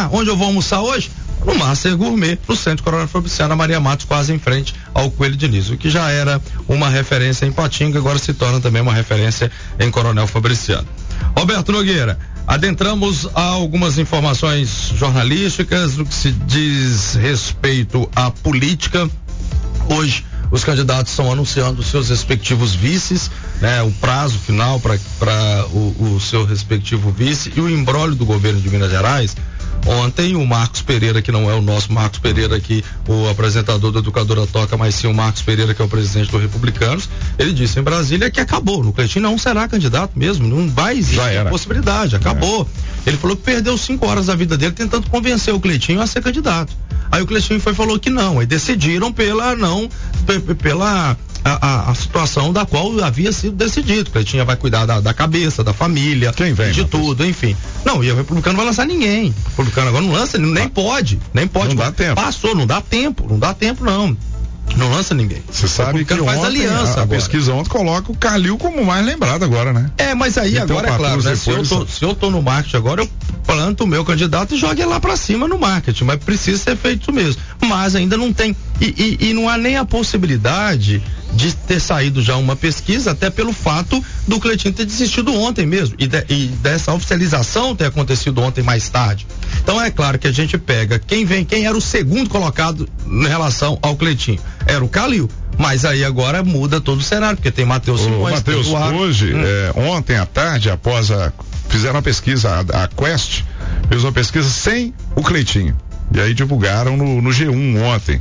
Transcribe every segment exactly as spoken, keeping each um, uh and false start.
onde eu vou almoçar hoje? No Master Gourmet, no Centro Coronel Fabriciano, Maria Matos, quase em frente ao Coelho Diniz. O que já era uma referência em Patinga, agora se torna também uma referência em Coronel Fabriciano. Roberto Nogueira, adentramos a algumas informações jornalísticas no que se diz respeito à política. Hoje, os candidatos estão anunciando seus respectivos vices, né? O prazo final para o, o seu respectivo vice e o imbróglio do governo de Minas Gerais. Ontem o Marcos Pereira, que não é o nosso Marcos Pereira aqui, o apresentador do Educadora Toca, mas sim o Marcos Pereira, que é o presidente do Republicanos, ele disse em Brasília que acabou, o Cleitinho não será candidato mesmo, não vai existir a possibilidade, acabou. É. Ele falou que perdeu cinco horas da vida dele tentando convencer o Cleitinho a ser candidato. Aí o Cleitinho foi falou que não, aí decidiram pela não, pela A, a, a situação da qual havia sido decidido. O Cleitinho vai cuidar da, da cabeça, da família, Quem vem, de tudo, Matheus? Enfim. Não, e o Republicano não vai lançar ninguém. O Republicano agora não lança, nem ah, pode, nem pode. Não dá tempo. Passou, não dá tempo, não dá tempo não. Não lança ninguém. Você sabe que faz ontem, aliança a, a pesquisa ontem coloca o Calil como mais lembrado agora, né? É, mas aí então, agora é claro, né? Se eu, tô, se eu tô no marketing agora, eu planto o meu candidato e jogo ele lá pra cima no marketing, mas precisa ser feito isso mesmo. Mas ainda não tem, e, e, e não há nem a possibilidade de ter saído já uma pesquisa, até pelo fato do Cleitinho ter desistido ontem mesmo, e, de, e dessa oficialização ter acontecido ontem mais tarde. Então é claro que a gente pega quem vem, quem era o segundo colocado em relação ao Cleitinho, era o Calil, mas aí agora muda todo o cenário, porque tem Matheus Simões. Matheus, hoje, hum. é, ontem à tarde, após a, fizeram a pesquisa, a, a Quest fez uma pesquisa sem o Cleitinho, e aí divulgaram no, no G um ontem.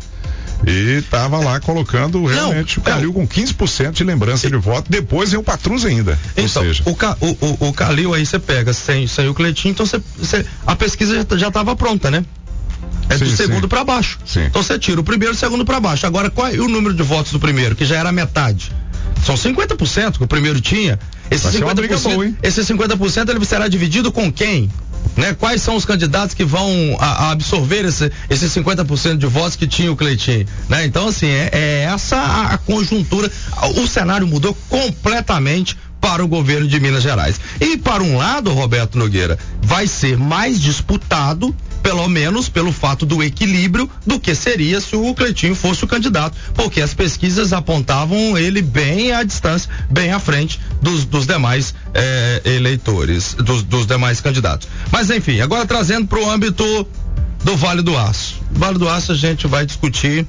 E tava lá colocando realmente não, o Calil com quinze por cento de lembrança e, de voto, depois vem o Patrus ainda. Então, ou seja, o, o, o, o Calil aí você pega sem, sem o Cleitinho, então você, você, a pesquisa já estava pronta, né? É sim, do segundo para baixo. Sim. Então você tira o primeiro e o segundo para baixo. Agora, qual é o número de votos do primeiro, que já era metade? São cinquenta por cento que o primeiro tinha. Esse cinquenta por cento, boa, esse cinquenta por cento ele será dividido com quem? Né? Quais são os candidatos que vão a, a absorver esse, esse cinquenta por cento de votos que tinha o Cleitinho, né? Então, assim, é, é essa a, a conjuntura. O cenário mudou completamente para o governo de Minas Gerais. E para um lado, Roberto Nogueira, vai ser mais disputado, pelo menos pelo fato do equilíbrio, do que seria se o Cleitinho fosse o candidato, porque as pesquisas apontavam ele bem à distância, bem à frente dos, dos demais eh, eleitores, dos, dos demais candidatos. Mas enfim, agora trazendo para o âmbito do Vale do Aço. Vale do Aço a gente vai discutir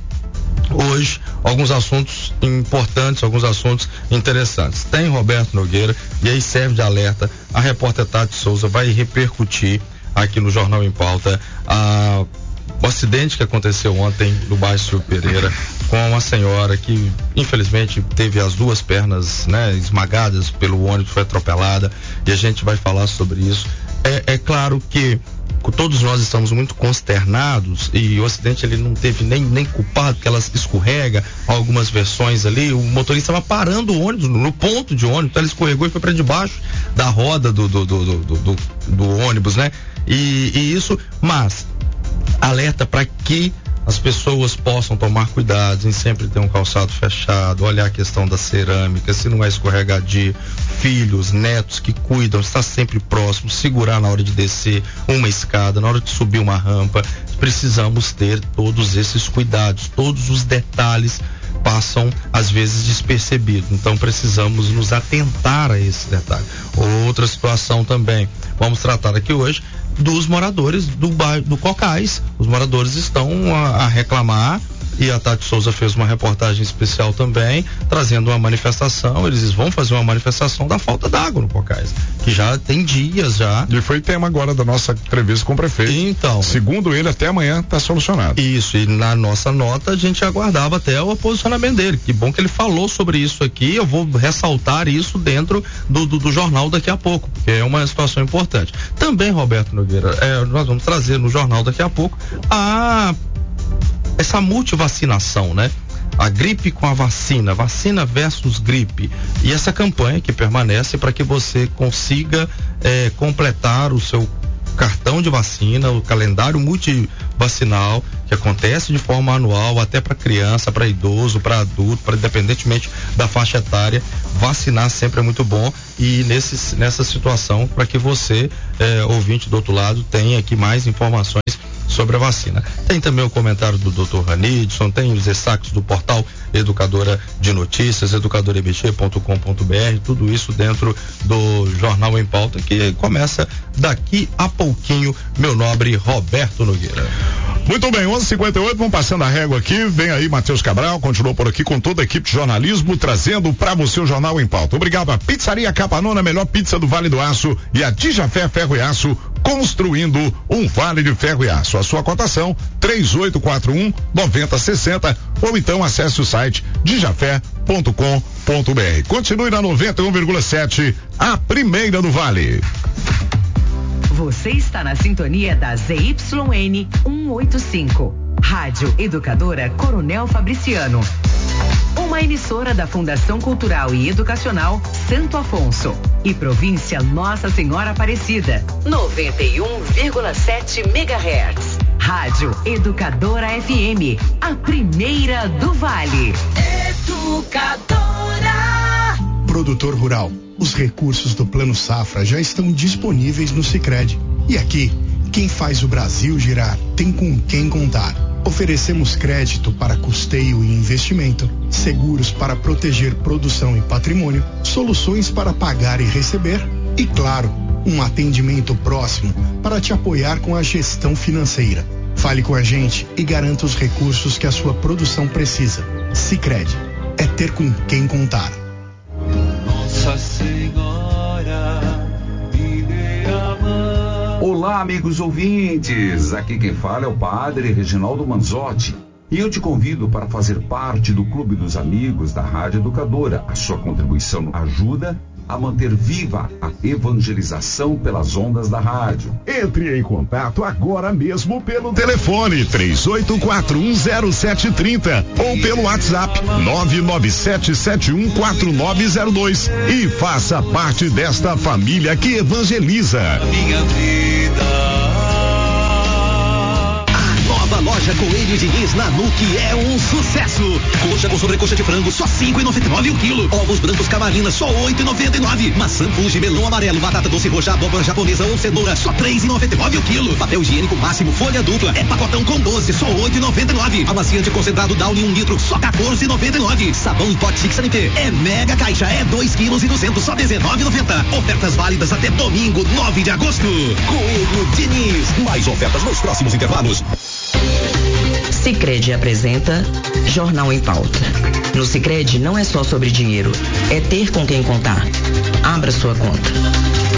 hoje alguns assuntos importantes, alguns assuntos interessantes. Tem Roberto Nogueira, e aí serve de alerta, a repórter Tati Souza vai repercutir aqui no Jornal em Pauta a, o acidente que aconteceu ontem no bairro Silvio Pereira com uma senhora que infelizmente teve as duas pernas, né, esmagadas pelo ônibus, foi atropelada, e a gente vai falar sobre isso. É, é claro que todos nós estamos muito consternados, e o acidente ele não teve nem, nem culpado, porque ela escorrega, algumas versões ali, o motorista estava parando o ônibus no ponto de ônibus, então ela escorregou e foi para debaixo da roda do, do, do, do, do, do ônibus, né? E, e isso, mas alerta para que as pessoas possam tomar cuidado em sempre ter um calçado fechado, olhar a questão da cerâmica, se não é escorregadio, filhos, netos que cuidam, estar sempre próximo, segurar na hora de descer uma escada, na hora de subir uma rampa. Precisamos ter todos esses cuidados, todos os detalhes passam às vezes despercebidos, então precisamos nos atentar a esse detalhe. Outra situação também, vamos tratar aqui hoje dos moradores do bairro do Cocais. Os moradores estão a, a reclamar, e a Tati Souza fez uma reportagem especial também, trazendo uma manifestação. Eles vão fazer uma manifestação da falta d'água no Cocais, que já tem dias já. E foi tema agora da nossa entrevista com o prefeito. Então, segundo ele, até amanhã está solucionado. Isso, e na nossa nota a gente aguardava até o posicionamento dele. Que bom que ele falou sobre isso aqui. Eu vou ressaltar isso dentro do, do, do jornal daqui a pouco, porque é uma situação importante. Também, Roberto Nogueira, é, nós vamos trazer no jornal daqui a pouco a essa multivacinação, né? A gripe com a vacina, vacina versus gripe, e essa campanha que permanece para que você consiga eh, completar o seu cartão de vacina, o calendário multivacinal, que acontece de forma anual, até para criança, para idoso, para adulto, para independentemente da faixa etária. Vacinar sempre é muito bom, e nesse, nessa situação, para que você, eh, ouvinte do outro lado, tenha aqui mais informações sobre a vacina. Tem também o comentário do doutor Ranidson, tem os destaques do portal Educadora de Notícias, educadora m g ponto com ponto b r, tudo isso dentro do Jornal em Pauta, que começa daqui a pouquinho, meu nobre Roberto Nogueira. Muito bem, onze e cinquenta e oito, vamos passando a régua aqui, vem aí Matheus Cabral, continuou por aqui com toda a equipe de jornalismo, trazendo para você o Jornal em Pauta. Obrigado a Pizzaria Capanona, a melhor pizza do Vale do Aço, e a Dijafé Ferro e Aço, construindo um vale de ferro e aço. A sua cotação, três oito quatro um, nove zero seis zero, ou então acesse o site dijafé ponto com ponto b r. Continue na noventa e um vírgula sete, a primeira do Vale. Você está na sintonia da Z Y N cento e oitenta e cinco. Rádio Educadora Coronel Fabriciano. Uma emissora da Fundação Cultural e Educacional Santo Afonso e Província Nossa Senhora Aparecida. noventa e um vírgula sete megahertz. Rádio Educadora F M, a primeira do Vale. Educadora. Produtor rural. Os recursos do Plano Safra já estão disponíveis no Sicredi. E aqui, quem faz o Brasil girar tem com quem contar. Oferecemos crédito para custeio e investimento, seguros para proteger produção e patrimônio, soluções para pagar e receber e, claro, um atendimento próximo para te apoiar com a gestão financeira. Fale com a gente e garanta os recursos que a sua produção precisa. Sicredi é ter com quem contar. Nossa Senhora, me dê a mão. Olá, amigos ouvintes. Aqui quem fala é o Padre Reginaldo Manzotti. E eu te convido para fazer parte do Clube dos Amigos da Rádio Educadora. A sua contribuição ajuda a manter viva a evangelização pelas ondas da rádio. Entre em contato agora mesmo pelo telefone três oito quatro um zero sete três zero ou pelo WhatsApp nove nove sete sete um quatro nove zero dois e faça parte desta família que evangeliza. Minha vida. Nova loja Coelho Diniz na N U C é um sucesso. Coxa com sobrecoxa de frango, só cinco reais e noventa e nove o quilo. Ovos brancos Camarina, só oito reais e noventa e nove. Maçã Fuji, melão amarelo, batata doce roxa, abóbora japonesa ou cenoura, só três reais e noventa e nove o quilo. Papel higiênico máximo, folha dupla, é pacotão com doze, só oito reais e noventa e nove. Amaciante concentrado Downy um litro, só quatorze reais e noventa e nove. Sabão em pote Six Sanité, é mega caixa, é dois quilos e duzentos, só dezenove reais e noventa. Ofertas válidas até domingo, nove de agosto. Coelho Diniz, mais ofertas nos próximos intervalos. Sicredi apresenta Jornal em Pauta. No Sicredi não é só sobre dinheiro, é ter com quem contar. Abra sua conta.